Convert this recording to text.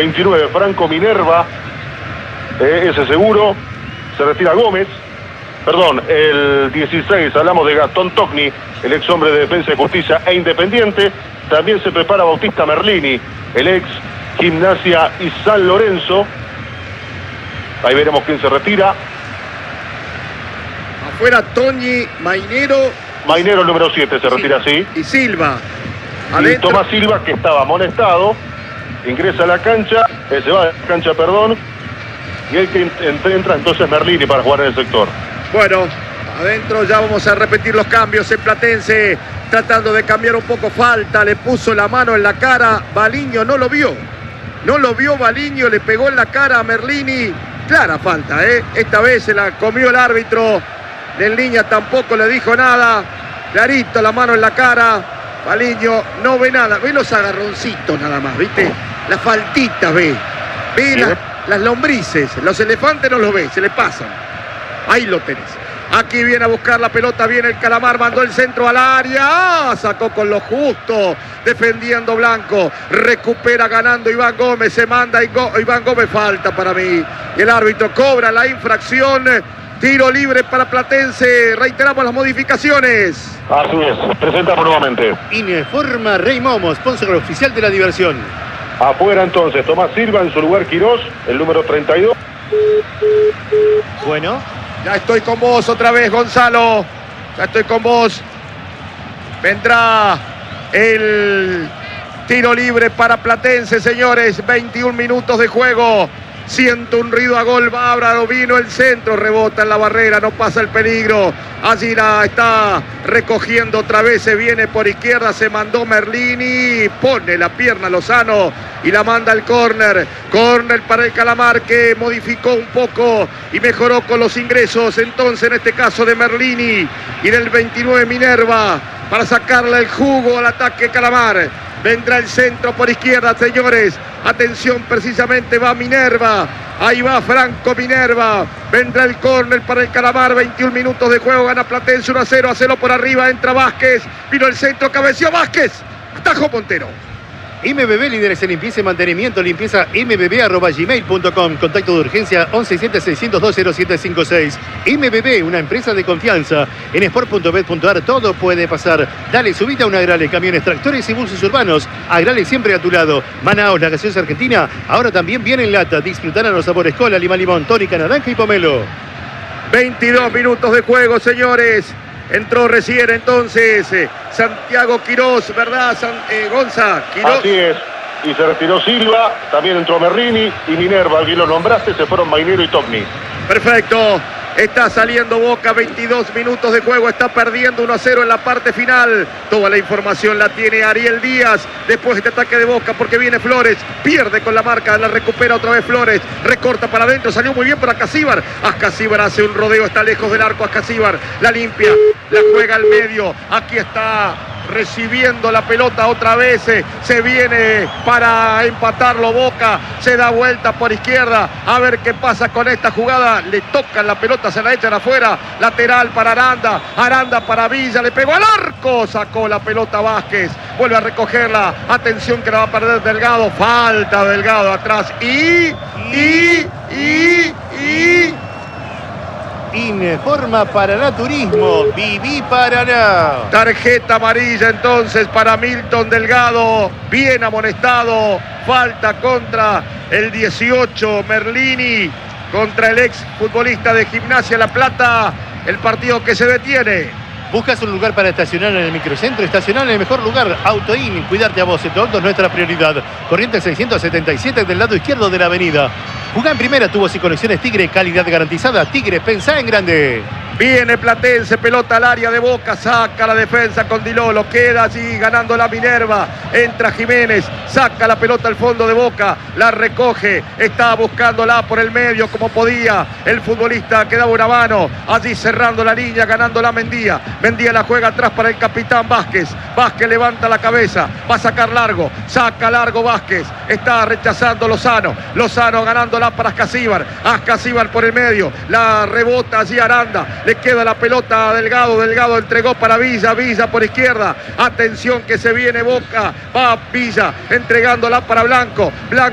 29, Franco Minerva, ese seguro. Se retira Gómez. Perdón, el 16, hablamos de Gastón Tocni, el ex hombre de Defensa y Justicia e Independiente. También se prepara Bautista Merlini, el ex Gimnasia y San Lorenzo. Ahí veremos quién se retira. Afuera Toñi, Mainero. Mainero, el número 7, se retira así. Y Silva. Y Tomás Silva, que estaba amonestado, ingresa a la cancha, se va a la cancha, perdón. Y el que entra entonces Merlini para jugar en el sector. Bueno, adentro ya vamos a repetir los cambios en Platense, tratando de cambiar un poco. Falta, le puso la mano en la cara, Baliño no lo vio. No lo vio Baliño, le pegó en la cara a Merlini. Clara falta, esta vez se la comió el árbitro. Del Niña tampoco le dijo nada. Clarito, la mano en la cara. Baliño no ve nada, ve los agarroncitos nada más, ¿viste? Las faltitas ve. Ve Sí. las lombrices, los elefantes no los ve, se le pasan. Ahí lo tenés. Aquí viene a buscar la pelota, viene el Calamar, mandó el centro al área, sacó con lo justo, defendiendo Blanco, recupera ganando Iván Gómez, se manda Iván Gómez, falta para mí. Y el árbitro cobra la infracción, tiro libre para Platense, reiteramos las modificaciones. Así es, presentamos nuevamente. Informa Rey Momo, sponsor oficial de la diversión. Afuera entonces, Tomás Silva, en su lugar Quirós, el número 32. Bueno. Ya estoy con vos otra vez, Gonzalo. Ya estoy con vos. Vendrá el tiro libre para Platense, señores. 21 minutos de juego. Siento un ruido a gol, bárbaro, vino el centro, rebota en la barrera, no pasa el peligro. Allí la está recogiendo otra vez, se viene por izquierda, se mandó Merlini, pone la pierna Lozano y la manda al córner. Córner para el Calamar, que modificó un poco y mejoró con los ingresos, entonces en este caso de Merlini y del 29 Minerva, para sacarle el jugo al ataque Calamar. Vendrá el centro por izquierda, señores. Atención, precisamente va Minerva. Ahí va Franco Minerva. Vendrá el córner para el Calamar. 21 minutos de juego. Gana Platense 1-0. A 0 por arriba. Entra Vázquez. Vino el centro. Cabeció Vázquez. Atajó Montero. MBB, líderes en limpieza y mantenimiento, limpieza mbb@gmail.com. Contacto de urgencia 117-602-0756. MBB, una empresa de confianza. En sport.bet.ar todo puede pasar. Dale, subite a una Agrale, camiones, tractores y buses urbanos. Agrale siempre a tu lado. Manaos, la gaseosa argentina, ahora también viene en lata. Disfrutarán los sabores cola, lima, limón, tónica, naranja y pomelo. 22 minutos de juego, señores. Entró recién entonces Santiago Quirós, ¿verdad, Gonza? Quirós. Así es. Y se retiró Silva, también entró Merlini y Minerva, alguien lo nombraste, se fueron Mainero y Tocni. Perfecto. Está saliendo Boca, 22 minutos de juego, está perdiendo 1-0 en la parte final. Toda la información la tiene Ariel Díaz después de este ataque de Boca, porque viene Flores, pierde con la marca, la recupera otra vez Flores, recorta para adentro, salió muy bien para Ascasíbar. Ascasíbar hace un rodeo, está lejos del arco, Ascasíbar la limpia, la juega al medio, aquí está recibiendo la pelota otra vez, se viene para empatarlo Boca, se da vuelta por izquierda, a ver qué pasa con esta jugada, le tocan la pelota, se la echan afuera, lateral para Aranda, Aranda para Villa, le pegó al arco, sacó la pelota Vázquez, vuelve a recogerla, atención que la va a perder Delgado, falta Delgado atrás, Informa Paraná Turismo, Viví Paraná. Tarjeta amarilla entonces para Milton Delgado, bien amonestado, falta contra el 18 Merlini, contra el ex futbolista de Gimnasia La Plata, el partido que se detiene. ¿Buscas un lugar para estacionar en el microcentro? Estacionar en el mejor lugar, Autoin, cuidarte a vos, en tu auto es nuestra prioridad. Corriente 677 del lado izquierdo de la avenida. Jugá en primera, tubos y conexiones Tigre, calidad garantizada. Tigre, pensá en grande. Viene Platense, pelota al área de Boca, saca la defensa con Dilolo, queda allí ganando la Minerva, entra Jiménez, saca la pelota al fondo de Boca, la recoge, está buscándola por el medio como podía, el futbolista que daba una mano, allí cerrando la línea, ganando la Mendía, Mendía la juega atrás para el capitán Vázquez, Vázquez levanta la cabeza, va a sacar largo, saca largo Vázquez, está rechazando Lozano, Lozano ganándola para Ascasíbar, Ascasíbar por el medio, la rebota allí Aranda, le queda la pelota a Delgado, Delgado entregó para Villa, Villa por izquierda, atención que se viene Boca, va Villa entregándola para Blanco, Blanco